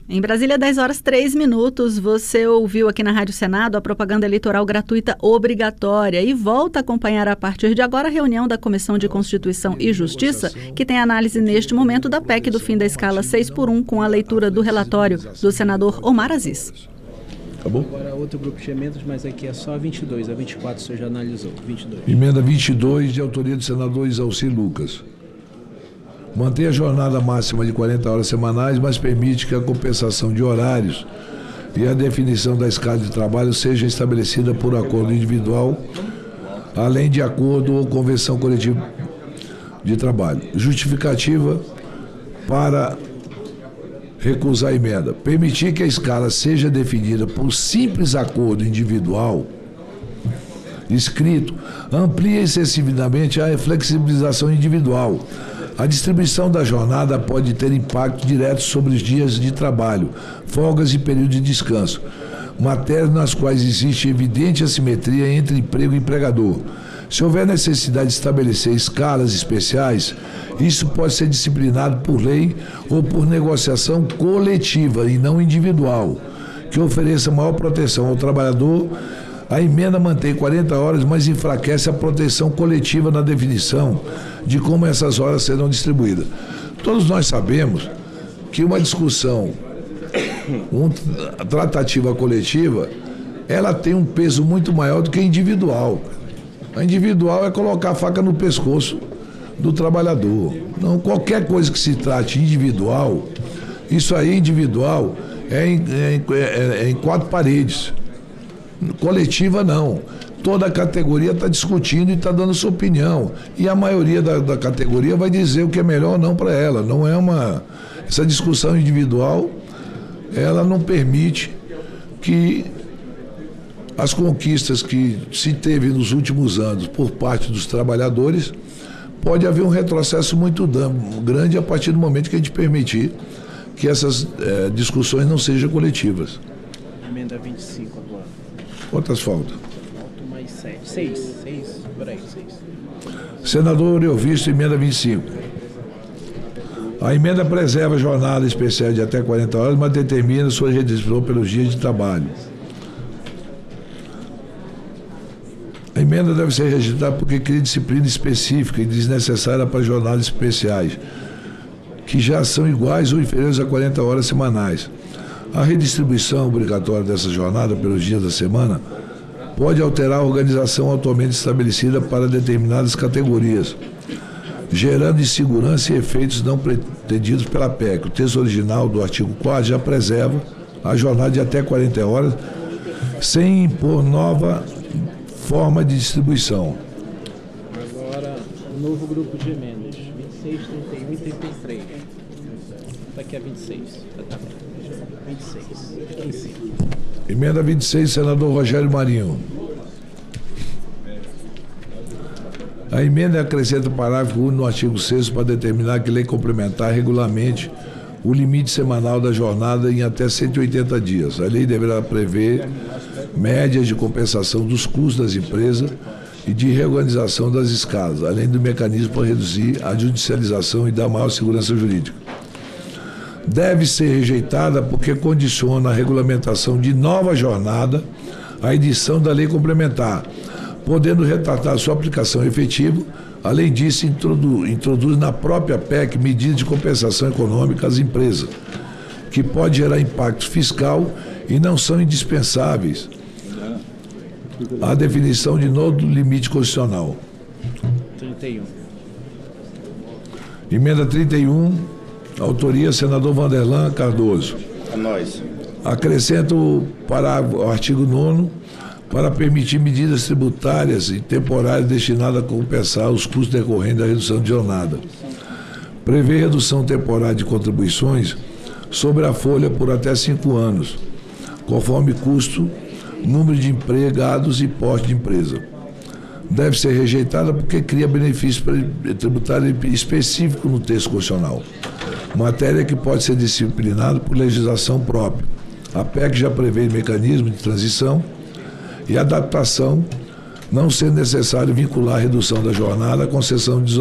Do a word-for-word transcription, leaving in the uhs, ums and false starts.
Em Brasília, dez horas, três minutos, você ouviu aqui na Rádio Senado a propaganda eleitoral gratuita obrigatória e volta a acompanhar a partir de agora a reunião da Comissão de Constituição e Justiça, que tem análise neste momento da P E C do fim da escala seis por um, com a leitura do relatório do senador Omar Aziz. Tá bom? Agora outro grupo de emendas, mas aqui é só vinte e dois, a vinte e quatro o senhor já analisou. vinte e dois. Emenda vinte e dois, de autoria do senador Isalci Lucas. Mantém a jornada máxima de quarenta horas semanais, mas permite que a compensação de horários e a definição da escala de trabalho seja estabelecida por acordo individual, além de acordo ou convenção coletiva de trabalho. Justificativa para recusar a emenda. Permitir que a escala seja definida por simples acordo individual escrito amplia excessivamente a flexibilização individual. A distribuição da jornada pode ter impacto direto sobre os dias de trabalho, folgas e período de descanso, matérias nas quais existe evidente assimetria entre emprego e empregador. Se houver necessidade de estabelecer escalas especiais, isso pode ser disciplinado por lei ou por negociação coletiva e não individual, que ofereça maior proteção ao trabalhador. A emenda mantém quarenta horas, mas enfraquece a proteção coletiva na definição de como essas horas serão distribuídas. Todos nós sabemos que uma discussão, uma tratativa coletiva, ela tem um peso muito maior do que a individual. A individual é colocar a faca no pescoço do trabalhador. Não, qualquer coisa que se trate individual, isso aí individual é em, é, é, é em quatro paredes. Coletiva não. Toda a categoria está discutindo e está dando sua opinião. E a maioria da, da categoria vai dizer o que é melhor ou não para ela. Não é uma. Essa discussão individual, ela não permite que as conquistas que se teve nos últimos anos por parte dos trabalhadores, pode haver um retrocesso muito grande a partir do momento que a gente permitir que essas eh, discussões não sejam coletivas. Emenda vinte e cinco agora. Quantas faltam? Faltam mais sete. Seis. Seis. Por aí, seis. Senador, eu visto emenda vinte e cinco. A emenda preserva a jornada especial de até quarenta horas, mas determina sua redistribuição pelos dias de trabalho. A emenda deve ser rejeitada porque cria disciplina específica e desnecessária para jornadas especiais, que já são iguais ou inferiores a quarenta horas semanais. A redistribuição obrigatória dessa jornada pelos dias da semana pode alterar a organização atualmente estabelecida para determinadas categorias, gerando insegurança e efeitos não pretendidos pela P E C. O texto original do artigo quatro já preserva a jornada de até quarenta horas, sem impor nova forma de distribuição. Agora, novo grupo de emendas, vinte e seis, trinta e um e trinta e três. Está aqui a vinte e seis. Tá, vinte e seis. Aqui em cima. Emenda vinte e seis, senador Rogério Marinho. A emenda acrescenta o parágrafo único no artigo sexto para determinar que lei complementar regulamente o limite semanal da jornada em até cento e oitenta dias. A lei deverá prever médias de compensação dos custos das empresas e de reorganização das escalas, além do mecanismo para reduzir a judicialização e dar maior segurança jurídica. Deve ser rejeitada porque condiciona a regulamentação de nova jornada à edição da lei complementar, podendo retardar sua aplicação efetiva. Além disso, introduz, introduz na própria P E C medidas de compensação econômica às empresas, que pode gerar impacto fiscal e não são indispensáveis à definição de novo limite constitucional. trinta e um. Emenda trinta e um, autoria senador Vanderlan Cardoso. É nós. Acrescenta o parágrafo, o artigo nono, para permitir medidas tributárias e temporárias destinadas a compensar os custos decorrentes da redução de jornada. Prevê redução temporária de contribuições sobre a folha por até cinco anos, conforme custo, número de empregados e porte de empresa. Deve ser rejeitada porque cria benefício tributário específico no texto constitucional, matéria que pode ser disciplinada por legislação própria. A P E C já prevê mecanismo de transição e adaptação, não sendo necessário vincular a redução da jornada à concessão de